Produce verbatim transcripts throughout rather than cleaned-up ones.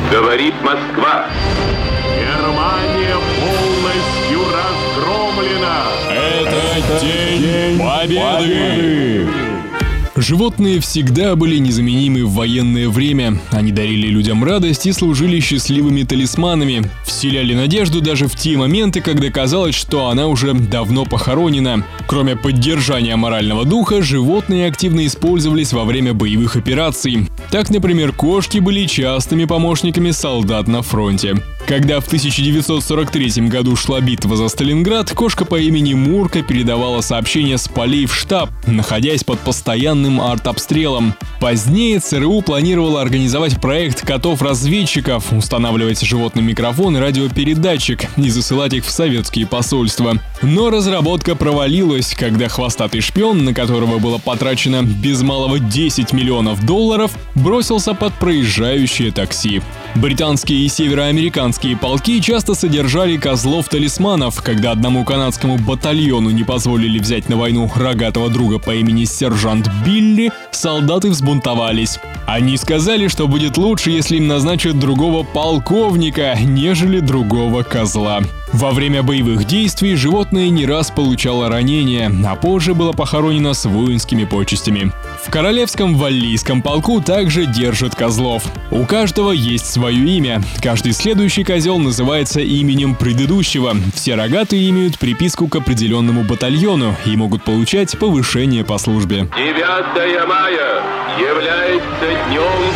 Говорит Москва. Германия полностью разгромлена. Это день победы! Животные всегда были незаменимы в военное время. Они дарили людям радость и служили счастливыми талисманами. Вселяли надежду даже в те моменты, когда казалось, что она уже давно похоронена. Кроме поддержания морального духа, животные активно использовались во время боевых операций. Так, например, кошки были частыми помощниками солдат на фронте. Когда в тысяча девятьсот сорок третьем году шла битва за Сталинград, кошка по имени Мурка передавала сообщения с полей в штаб, находясь под постоянным артобстрелом. Позднее ЦРУ планировало организовать проект котов-разведчиков, устанавливать животным микрофон и радиопередатчик и засылать их в советские посольства. Но разработка провалилась, когда хвостатый шпион, на которого было потрачено без малого десять миллионов долларов, бросился под проезжающее такси. Британские и североамериканские полки часто содержали козлов-талисманов, когда одному канадскому батальону не позволили взять на войну рогатого друга по имени сержант Билли, солдаты взбунтовались. Они сказали, что будет лучше, если им назначат другого полковника, нежели другого козла. Во время боевых действий животное не раз получало ранения, а позже было похоронено с воинскими почестями. В Королевском валлийском полку также держат козлов. У каждого есть свое имя. Каждый следующий козел называется именем предыдущего. Все рогатые имеют приписку к определенному батальону и могут получать повышение по службе. девятое мая является днем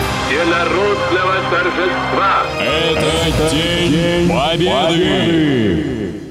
всенародного торжества. Это день победы!